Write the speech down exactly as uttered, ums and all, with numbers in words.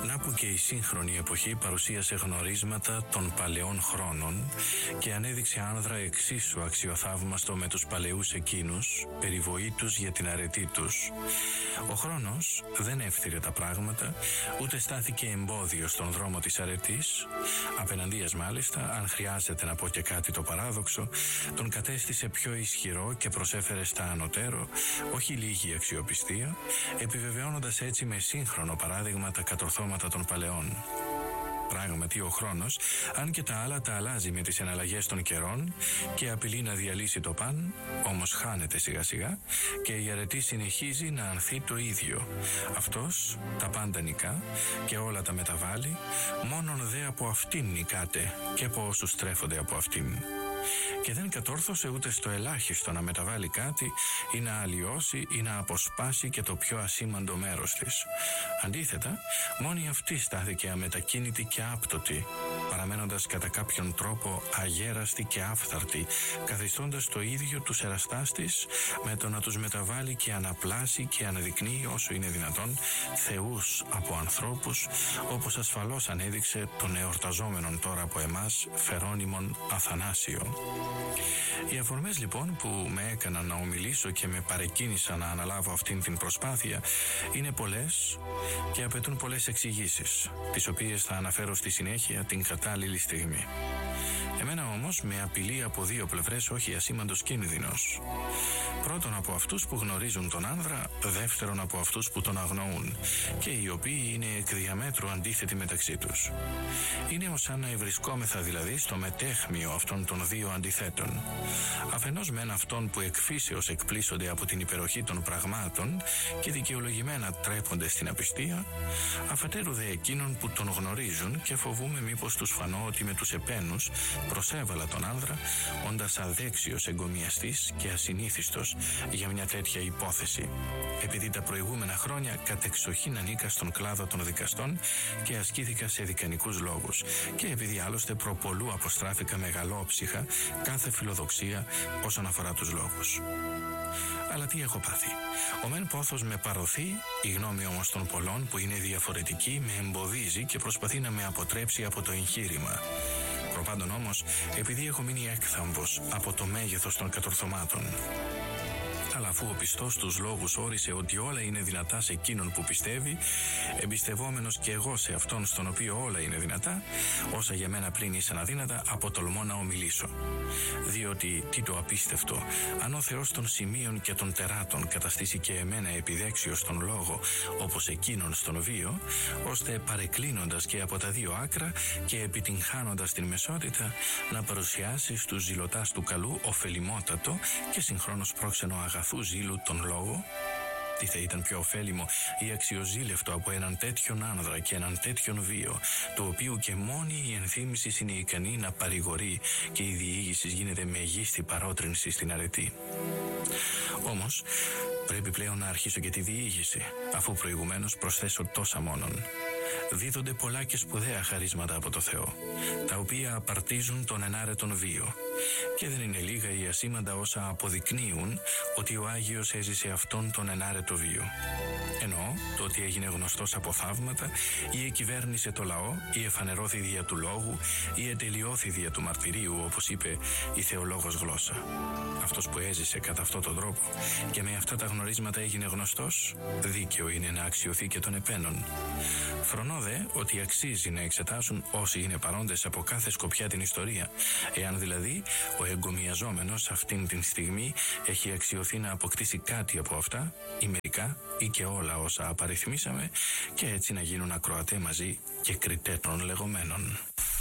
Να που και η σύγχρονη εποχή παρουσίασε γνωρίσματα των παλαιών χρόνων και ανέδειξε άνδρα εξίσου αξιοθαύμαστο με τους παλαιούς εκείνους, περιβοήτους για την αρετή τους. Ο χρόνος δεν έφθυρε τα πράγματα, ούτε στάθηκε εμπόδιο στον δρόμο της αρετής. Απέναντίας μάλιστα, αν χρειάζεται να πω και κάτι το παράδοξο, τον κατέστησε πιο ισχυρό και προσέφερε στα ανωτέρω όχι λίγη αξιοπιστία, επιβεβαιώνοντας έτσι με σύγχρονο παράδειγμα τα κατορθώματα των παλαιών. Πράγματι ο χρόνος, αν και τα άλλα τα αλλάζει με τις εναλλαγές των καιρών και απειλεί να διαλύσει το παν, όμως χάνεται σιγά σιγά και η αρετή συνεχίζει να ανθεί το ίδιο. Αυτός τα πάντα νικά και όλα τα μεταβάλλει, μόνον δε από αυτήν νικάται και από όσους στρέφονται από αυτήν. Και δεν κατόρθωσε ούτε στο ελάχιστο να μεταβάλει κάτι ή να αλλοιώσει ή να αποσπάσει και το πιο ασήμαντο μέρος της. Αντίθετα, μόνη αυτή στάθηκε αμετακίνητη και άπτωτη, παραμένοντας κατά κάποιον τρόπο αγέραστη και άφθαρτη, καθιστώντας το ίδιο τους εραστάς της με το να τους μεταβάλει και αναπλάσει και αναδεικνύει όσο είναι δυνατόν θεούς από ανθρώπους, όπως ασφαλώς ανέδειξε τον εορταζόμενον τώρα από εμάς Φερόνιμον Αθανάσιο. Οι αφορμές λοιπόν που με έκαναν να ομιλήσω και με παρεκκίνησαν να αναλάβω αυτήν την προσπάθεια είναι πολλές και απαιτούν πολλές εξηγήσεις, τις οποίες θα αναφέρω στη συνέχεια την κατάλληλη στιγμή. Εμένα όμως με απειλεί από δύο πλευρές όχι ασήμαντος κίνδυνος. Πρώτον από αυτούς που γνωρίζουν τον άνδρα, δεύτερον από αυτούς που τον αγνοούν και οι οποίοι είναι εκ διαμέτρου αντίθετοι μεταξύ τους. Είναι ως αν να ευρισκόμεθα δηλαδή στο μετέχμιο αυτών των δύο αντιθέτων. Αφενός μεν αυτών που εκφύσεως εκπλήσονται από την υπεροχή των πραγμάτων και δικαιολογημένα τρέπονται στην απιστία, αφετέρου δε εκείνων που τον γνωρίζουν και φοβούμε μήπως τους φανώ ότι με τους επένους προσέβαλα τον άνδρα, όντας αδέξιος εγκομιαστής και ασυνήθιστος για μια τέτοια υπόθεση, επειδή τα προηγούμενα χρόνια κατεξοχήν ανήκα στον κλάδο των δικαστών και ασκήθηκα σε δικανικούς λόγους και επειδή άλλωστε προπολού αποστράφηκα μεγαλόψυχα κάθε φιλοδοξία όσον αφορά τους λόγους. Αλλά τι έχω πάθει? Ο μεν πόθος με παρωθεί, η γνώμη όμως των πολλών που είναι διαφορετική με εμποδίζει και προσπαθεί να με αποτρέψει από το εγχείρημα. Προπάντων όμως, επειδή έχω μείνει έκθαμβος από το μέγεθος των κατορθωμάτων. Αλλά αφού ο πιστός τους λόγους όρισε ότι όλα είναι δυνατά σε εκείνον που πιστεύει, εμπιστευόμενος και εγώ σε αυτόν στον οποίο όλα είναι δυνατά, όσα για μένα πριν ήσαν αδύνατα, αποτολμώ να ομιλήσω. Διότι, τι το απίστευτο, αν ο Θεός των σημείων και των τεράτων καταστήσει και εμένα επιδέξιος στον λόγο, όπως εκείνον στον βίο, ώστε παρεκκλίνοντας και από τα δύο άκρα και επιτυγχάνοντας την μεσότητα, να παρουσιάσει στους ζηλωτάς του καλού ωφελημότατο και συγχρόνως πρόξενο αγαθού ζήλου τον λόγο. Τι θα ήταν πιο ωφέλιμο ή αξιοζήλευτο από έναν τέτοιον άνδρα και έναν τέτοιον βίο, του οποίου και μόνη η ενθύμηση είναι ικανή να παρηγορεί και η διήγηση γίνεται μεγίστη παρότρινση στην αρετή. Όμως, πρέπει πλέον να αρχίσω και τη διήγηση, αφού προηγουμένως προσθέσω τόσα μόνον. Δίδονται πολλά και σπουδαία χαρίσματα από το Θεό, τα οποία απαρτίζουν τον ενάρετον βίο. Και δεν είναι λίγα οι ασήμαντα όσα αποδεικνύουν ότι ο Άγιος έζησε αυτόν τον ενάρετο βίο. Εννοώ το ότι έγινε γνωστός από θαύματα, ή εκυβέρνησε το λαό, ή εφανερώθη δια του λόγου, ή ετελειώθη δια του μαρτυρίου, όπως είπε η θεολόγος γλώσσα. Αυτός που έζησε κατά αυτόν τον τρόπο και με αυτά τα γνωρίσματα έγινε γνωστός, δίκαιο είναι να αξιωθεί και των επένων. Φρονώ δε ότι αξίζει να εξετάσουν όσοι είναι παρόντες από κάθε σκοπιά την ιστορία, εάν δηλαδή ο εγκομιαζόμενος αυτήν την στιγμή έχει αξιωθεί να αποκτήσει κάτι από αυτά, ή μερικά, ή και όλα όσα απαριθμίσαμε, και έτσι να γίνουν ακροατέ μαζί και κριτέ των λεγόμενων.